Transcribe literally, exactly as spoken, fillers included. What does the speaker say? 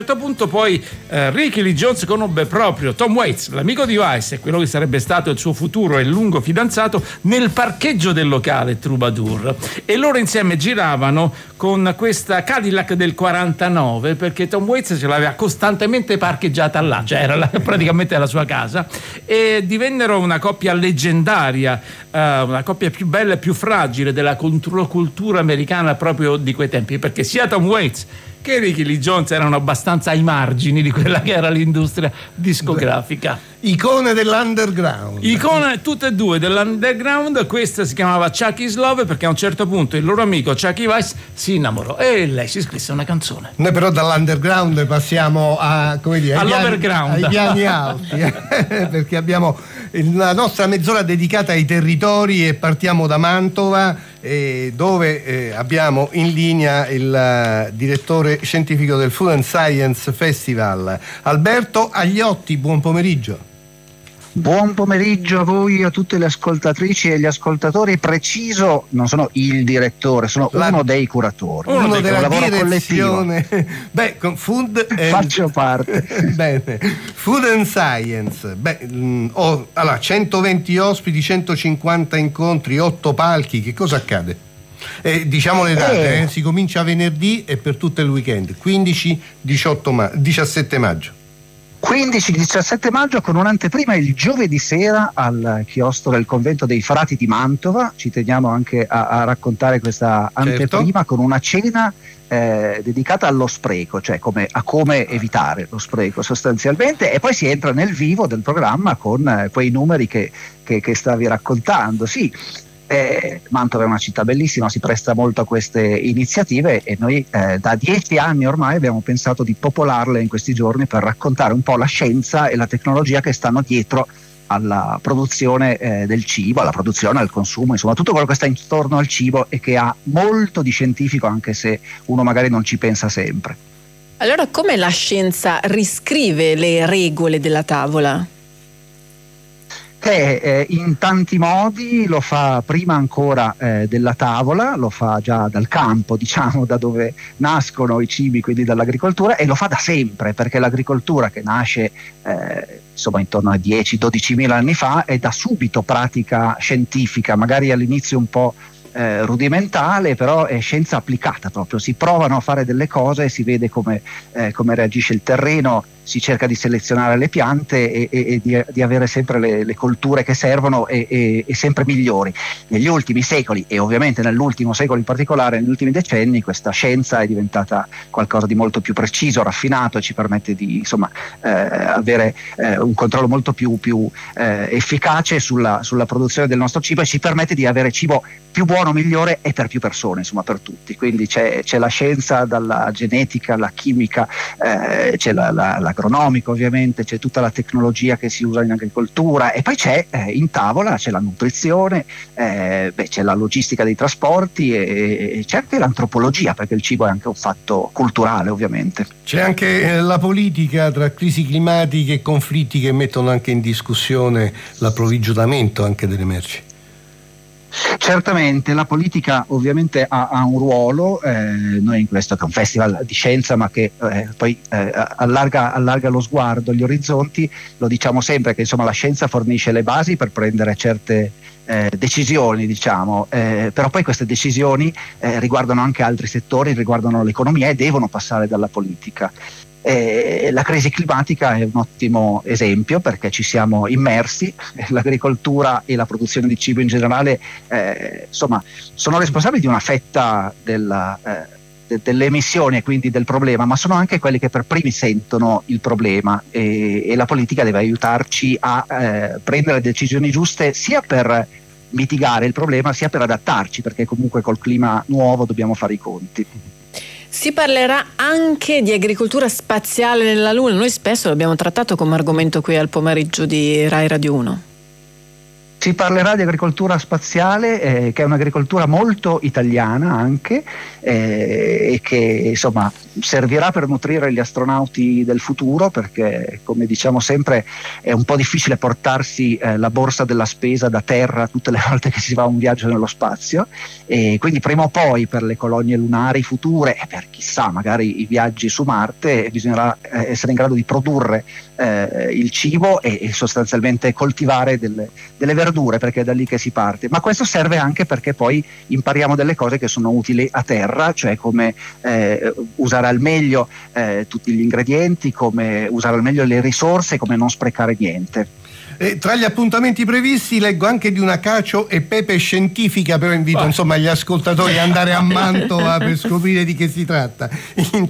A un certo punto poi eh, Ricky Lee Jones conobbe proprio Tom Waits, l'amico di Weiss e quello che sarebbe stato il suo futuro e lungo fidanzato, nel parcheggio del locale Troubadour, e loro insieme giravano con questa Cadillac del quarantanove, perché Tom Waits ce l'aveva costantemente parcheggiata là, cioè era la, praticamente la sua casa, e divennero una coppia leggendaria, eh, una coppia più bella e più fragile della controcultura americana proprio di quei tempi, perché sia Tom Waits che Ricky Lee Jones erano abbastanza ai margini di quella che era l'industria discografica. Icone dell'underground. Icone tutte e due dell'underground. Questa si chiamava Chucky's Love perché a un certo punto il loro amico Chucky Weiss si innamorò e lei si scrisse una canzone. Noi però dall'underground passiamo a, come dire, ai all'overground, piani, ai piani alti, eh? Perché abbiamo la nostra mezz'ora dedicata ai territori e partiamo da Mantova, eh, dove eh, abbiamo in linea il uh, direttore scientifico del Food and Science Festival, Alberto Agliotti. Buon pomeriggio. Buon pomeriggio a voi, a tutte le ascoltatrici e gli ascoltatori. Preciso, non sono il direttore, sono La, uno dei curatori. Uno, uno dei, della un direzione. Beh, con Food and... Faccio parte. Bene. Food and Science. Beh, mh, oh, allora, centoventi ospiti, centocinquanta incontri, otto palchi. Che cosa accade? Eh, diciamo le date, eh. Eh, si comincia venerdì e per tutto il weekend, quindici diciotto ma- diciassette maggio. quindici diciassette maggio con un'anteprima il giovedì sera al chiostro del convento dei Frati di Mantova. Ci teniamo anche a, a raccontare questa anteprima, certo, con una cena eh, dedicata allo spreco, cioè come, a come evitare lo spreco sostanzialmente, e poi si entra nel vivo del programma con eh, quei numeri che, che, che stavi raccontando. Sì. Eh, Mantova è una città bellissima, si presta molto a queste iniziative e noi eh, da dieci anni ormai abbiamo pensato di popolarle in questi giorni per raccontare un po' la scienza e la tecnologia che stanno dietro alla produzione eh, del cibo, alla produzione, al consumo, insomma tutto quello che sta intorno al cibo e che ha molto di scientifico, anche se uno magari non ci pensa sempre. Allora, come la scienza riscrive le regole della tavola? Che eh, in tanti modi lo fa prima ancora eh, della tavola, lo fa già dal campo, diciamo, da dove nascono i cibi, quindi dall'agricoltura, e lo fa da sempre, perché l'agricoltura che nasce eh, insomma intorno a dieci dodici mila anni fa è da subito pratica scientifica, magari all'inizio un po' Eh, rudimentale, però è scienza applicata proprio, si provano a fare delle cose e si vede come, eh, come reagisce il terreno, si cerca di selezionare le piante e, e, e di, di avere sempre le, le colture che servono e, e, e sempre migliori. Negli ultimi secoli e ovviamente nell'ultimo secolo in particolare, negli ultimi decenni, questa scienza è diventata qualcosa di molto più preciso, raffinato, e ci permette di insomma eh, avere eh, un controllo molto più, più eh, efficace sulla, sulla produzione del nostro cibo, e ci permette di avere cibo più buono, migliore e per più persone, insomma per tutti. Quindi c'è, c'è la scienza, dalla genetica, la chimica, eh, c'è la, la, l'agronomica ovviamente, c'è tutta la tecnologia che si usa in agricoltura, e poi c'è eh, in tavola c'è la nutrizione, eh, beh, c'è la logistica dei trasporti e, e c'è anche l'antropologia, perché il cibo è anche un fatto culturale ovviamente. C'è anche la politica, tra crisi climatiche e conflitti che mettono anche in discussione l'approvvigionamento anche delle merci. Certamente la politica ovviamente ha, ha un ruolo, eh, noi in questo che è un festival di scienza ma che eh, poi eh, allarga, allarga lo sguardo, gli orizzonti, lo diciamo sempre che insomma la scienza fornisce le basi per prendere certe eh, decisioni, diciamo, eh, però poi queste decisioni eh, riguardano anche altri settori, riguardano l'economia e devono passare dalla politica. Eh, la crisi climatica è un ottimo esempio perché ci siamo immersi, l'agricoltura e la produzione di cibo in generale eh, insomma sono responsabili di una fetta della, eh, de- delle emissioni e quindi del problema, ma sono anche quelli che per primi sentono il problema, e, e la politica deve aiutarci a eh, prendere decisioni giuste sia per mitigare il problema sia per adattarci, perché comunque col clima nuovo dobbiamo fare i conti. Si parlerà anche di agricoltura spaziale nella Luna. Noi spesso l'abbiamo trattato come argomento qui al pomeriggio di Rai Radio uno. Si parlerà di agricoltura spaziale, eh, che è un'agricoltura molto italiana anche, eh, e che insomma servirà per nutrire gli astronauti del futuro, perché come diciamo sempre è un po' difficile portarsi eh, la borsa della spesa da terra tutte le volte che si va a un viaggio nello spazio, e quindi prima o poi per le colonie lunari future e per chissà magari i viaggi su Marte bisognerà eh, essere in grado di produrre eh, il cibo e, e sostanzialmente coltivare delle, delle verdure, perché è da lì che si parte. Ma questo serve anche perché poi impariamo delle cose che sono utili a terra, cioè come eh, usare al meglio eh, tutti gli ingredienti, come usare al meglio le risorse, come non sprecare niente. Eh, tra gli appuntamenti previsti leggo anche di una cacio e pepe scientifica, però invito insomma gli ascoltatori ad andare a Mantova per scoprire di che si tratta.